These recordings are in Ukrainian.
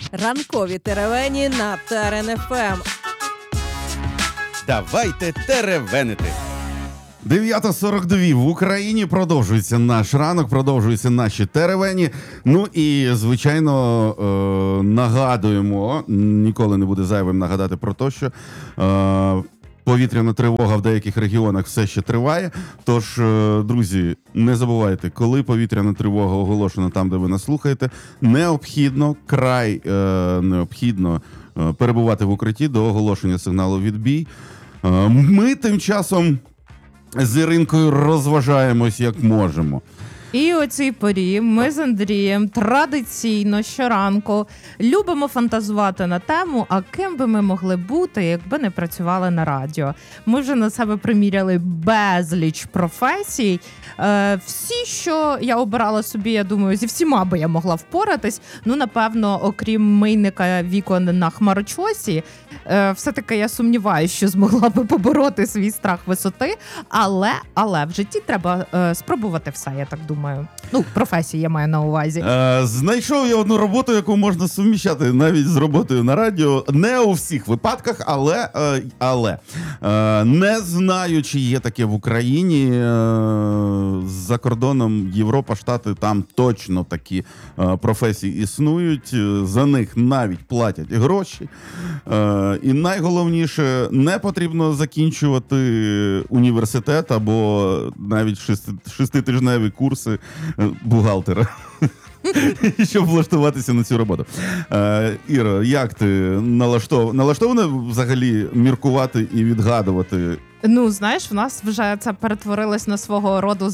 Ранкові теревені на ТРН-ФМ. Давайте теревенити. 9:42 в Україні. Продовжується наш ранок, продовжуються наші теревені. Ну і, звичайно, нагадуємо, ніколи не буде зайвим нагадати про те, що повітряна тривога в деяких регіонах все ще триває. Тож, друзі, не забувайте, коли повітряна тривога оголошена там, де ви нас слухаєте, необхідно, необхідно перебувати в укритті до оголошення сигналу «Відбій». Ми тим часом з Іринкою розважаємось як можемо. І о цій порі ми з Андрієм традиційно щоранку любимо фантазувати на тему, а ким би ми могли бути, якби не працювали на радіо. Ми вже на себе приміряли безліч професій. Всі, що я обирала собі, я думаю, зі всіма би я могла впоратись. Ну, напевно, окрім мийника вікон на хмарочосі, все-таки я сумніваюся, що змогла би побороти свій страх висоти. Але в житті треба спробувати все, я так думаю. Ну, професії я маю на увазі. Знайшов я одну роботу, яку можна суміщати навіть з роботою на радіо. Не у всіх випадках, але не знаю, чи є таке в Україні. За кордоном Європа, Штати, там точно такі професії існують. За них навіть платять гроші. І найголовніше, не потрібно закінчувати університет або навіть шеститижневі курси бухгалтера, щоб влаштуватися на цю роботу. Іро, як ти налаштована взагалі міркувати і відгадувати? Ну, знаєш, в нас вже це перетворилось на свого роду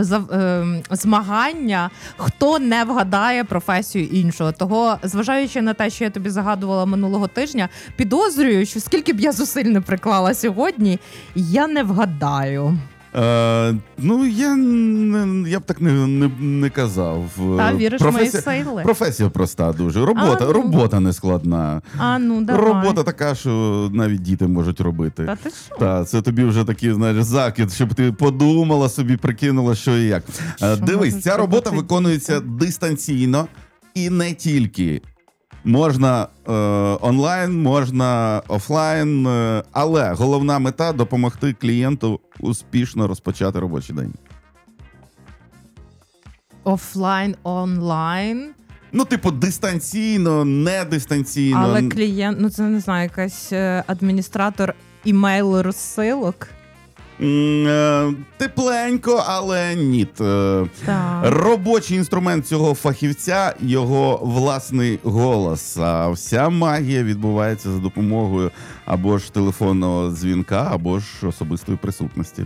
змагання, хто не вгадає професію іншого. Того, зважаючи на те, що я тобі загадувала минулого тижня, підозрюю, що скільки б я зусиль не приклала сьогодні, я не вгадаю. Ну, я б так не казав. Та, віриш в мої сили? Професія проста дуже. Робота не складна. Давай. Робота така, що навіть діти можуть робити. Та ти що? Та, це тобі вже такий, знаєш, закид, щоб ти подумала собі, прикинула, що і як. Дивись, ця робота виконується дистанційно і не тільки. Можна онлайн, можна офлайн, але головна мета – допомогти клієнту успішно розпочати робочий день. Офлайн, онлайн? Ну, типу, дистанційно, не дистанційно. Але клієнт, ну це, не знаю, якась адміністратор імейл-розсилок? Тепленько, але ні. Так. Робочий інструмент цього фахівця – його власний голос. А вся магія відбувається за допомогою або ж телефонного дзвінка, або ж особистої присутності.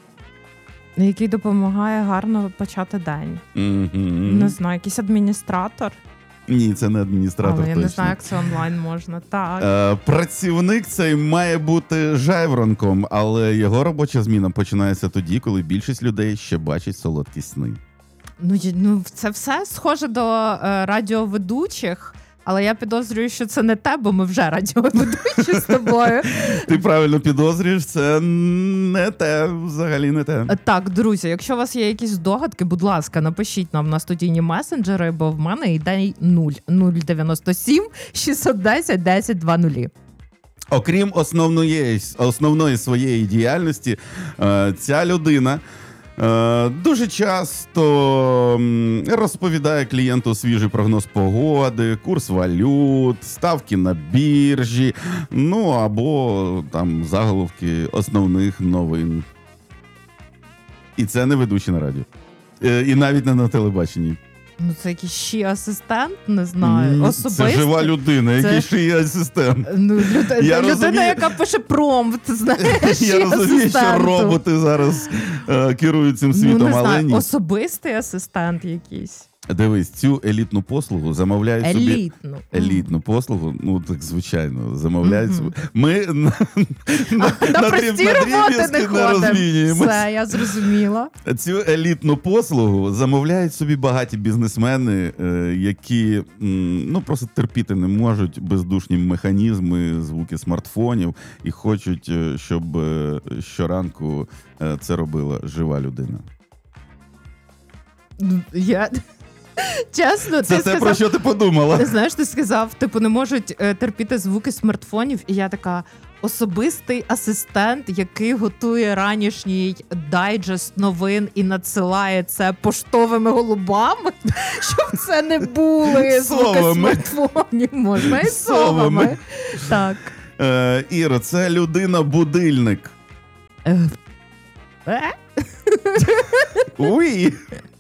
Який допомагає гарно почати день. Не знаю, якийсь адміністратор? Ні, це не адміністратор. Але я точно. не знаю, як це онлайн можна. Так. Працівник цей має бути жайворонком, але його робоча зміна починається тоді, коли більшість людей ще бачить солодкі сни. Ну, це все схоже до радіоведучих, але я підозрюю, що це не те, бо ми вже радіоведучі з тобою. Ти правильно підозрюєш, це не те, взагалі не те. Так, друзі, якщо у вас є якісь здогадки, будь ласка, напишіть нам на студійні месенджери, бо в мене ідей 097 610 1020. Окрім основної своєї діяльності, ця людина дуже часто розповідає клієнту свіжий прогноз погоди, курс валют, ставки на біржі, ну або там заголовки основних новин. І це не ведучий на радіо. І навіть не на телебаченні. Ну, це якийсь ще асистент, не знаю, особистий. Це жива людина, який ще є асистент. Ну, людина, яка пише промпт, знаєш, я розумію, що роботи зараз керують цим світом, не але знаю, ні. Особистий асистент якийсь. Дивись, цю елітну послугу замовляють собі... Елітну послугу, ну так звичайно, замовляють собі. Ми на прості роботи не ходимо. Все, я зрозуміла. Цю елітну послугу замовляють собі багаті бізнесмени, які просто терпіти не можуть бездушні механізми, звуки смартфонів і хочуть, щоб щоранку це робила жива людина. Чесно, Це ти те, сказав... про що ти подумала. Знаєш, ти сказав, типу, не можуть терпіти звуки смартфонів, і я така... Особистий асистент, який готує ранішній дайджест новин і надсилає це поштовими голубами, щоб це не були звуки смартфонів. Можна і совами. Так. Іра, це людина-будильник. Уй!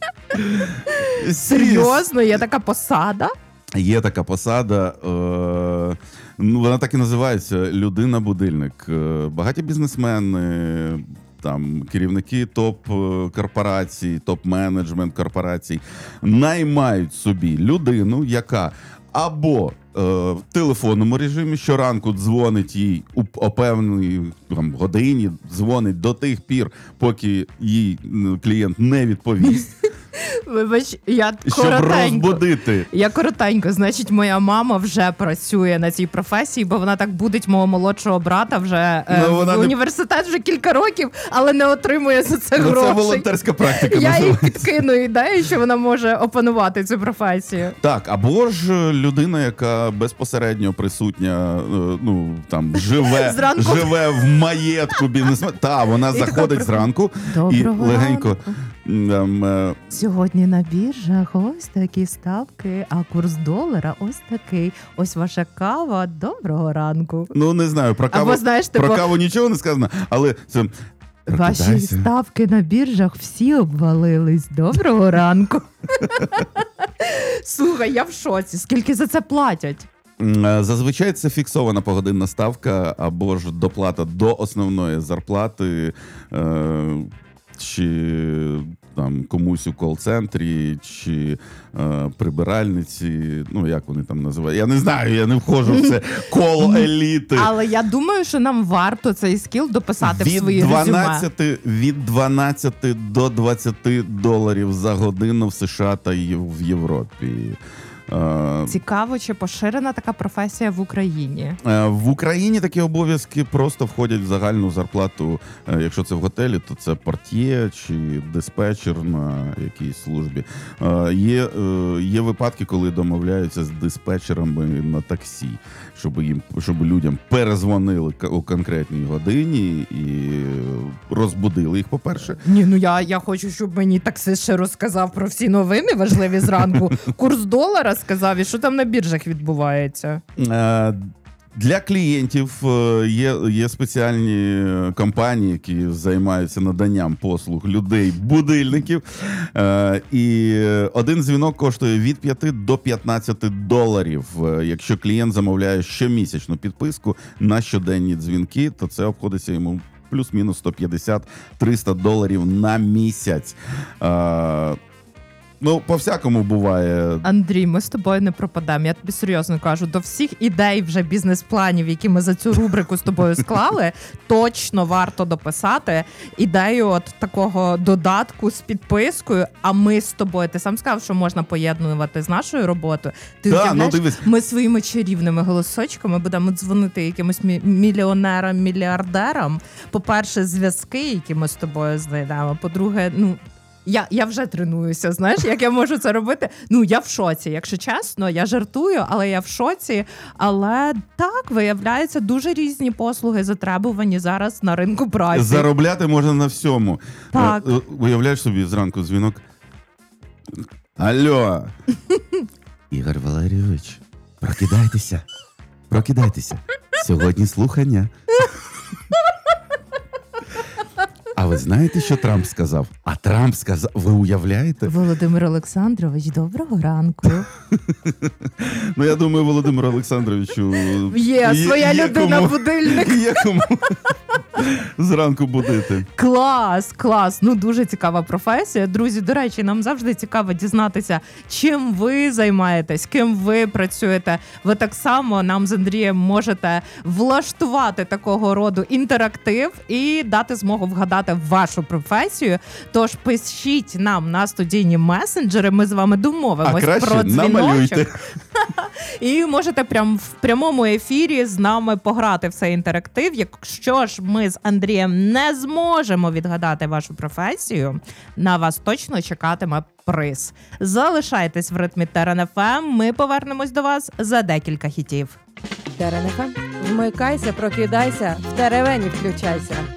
Серйозно? Є така посада? Є така посада, вона так і називається людина-будильник. Багаті бізнесмени, там, керівники топ-корпорацій, топ-менеджмент корпорацій наймають собі людину, яка або в телефонному режимі щоранку дзвонить їй о певній годині, дзвонить до тих пір, поки їй клієнт не відповість. Вибач, я щоб розбудити. Я коротенько. Значить, моя мама вже працює на цій професії, бо вона так будить мого молодшого брата вже в університет вже кілька років, але не отримує за це грошей. Це волонтерська практика. Я їй підкину ідею, що вона може опанувати цю професію. Так, або ж людина, яка безпосередньо присутня, ну, там, живе в маєтку бізнесмена. Та, вона заходить зранку і легенько... Сьогодні на біржах ось такі ставки, а курс долара ось такий. Ось ваша кава. Доброго ранку. Ну, не знаю, про каву, про каву нічого не сказано, але це... Ваші ставки на біржах всі обвалились. Доброго ранку. Слухай, я в шоці. Скільки за це платять? Зазвичай це фіксована погодинна ставка або ж доплата до основної зарплати, чи там комусь у кол-центрі, чи прибиральниці, ну як вони там називають. Я не знаю, я не входжу в це коло еліти. Але я думаю, що нам варто цей скіл дописати в свої резюме. Від 12 до 20 доларів за годину в США та в Європі. Цікаво, чи поширена така професія в Україні? В Україні такі обов'язки просто входять в загальну зарплату. Якщо це в готелі, то це портьє чи диспетчер на якійсь службі. Є випадки, коли домовляються з диспетчерами на таксі, щоб людям перезвонили у конкретній годині і розбудили їх, по-перше. Ні, ну я хочу, щоб мені таксист ще розказав про всі новини важливі зранку. Курс долара сказав, і що там на біржах відбувається? Для клієнтів є спеціальні компанії, які займаються наданням послуг людей-будильників. І один дзвінок коштує від 5 до 15 доларів. Якщо клієнт замовляє щомісячну підписку на щоденні дзвінки, то це обходиться йому плюс-мінус 150-300 доларів на місяць. Ну, по-всякому буває. Андрій, ми з тобою не пропадемо. Я тобі серйозно кажу, до всіх ідей вже бізнес-планів, які ми за цю рубрику з тобою склали, точно варто дописати ідею от такого додатку з підпискою, а ми з тобою, ти сам сказав, що можна поєднувати з нашою роботою. Ти уявляєш, ми своїми чарівними голосочками будемо дзвонити якимось мільйонерам, мільярдерам. По-перше, зв'язки, які ми з тобою знайдемо. По-друге, я вже тренуюся, знаєш, як я можу це робити. Ну, я в шоці, якщо чесно, я жартую, але я в шоці. Але так, виявляється, дуже різні послуги затребувані зараз на ринку праці. Заробляти можна на всьому. Так. Уявляєш собі зранку дзвінок. Алло! Ігор Валерійович, прокидайтеся. Сьогодні слухання. А ви знаєте, що Трамп сказав? А Трамп сказав, ви уявляєте? Володимир Олександрович, доброго ранку. Ну, я думаю, Володимиру Олександровичу... Є своя людина-будильник. Є кому зранку будити. Клас. Ну, дуже цікава професія. Друзі, до речі, нам завжди цікаво дізнатися, чим ви займаєтесь, ким ви працюєте. Ви так само нам з Андрієм можете влаштувати такого роду інтерактив і дати змогу вгадати вашу професію. Тож пишіть нам на студійні месенджери, ми з вами домовимось про дзвіночок. І можете прям в прямому ефірі з нами пограти в цей інтерактив. Якщо ж ми з Андрієм не зможемо відгадати вашу професію, на вас точно чекатиме приз. Залишайтесь в ритмі ТРН-ФМ, ми повернемось до вас за декілька хітів. ТРН-ФМ. Вмикайся, прокидайся, в теревені включайся.